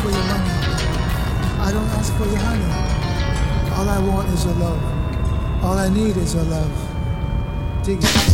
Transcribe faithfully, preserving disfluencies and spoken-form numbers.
for your money. I don't ask for your honey. All I want is your love. All I need is your love. Dig it.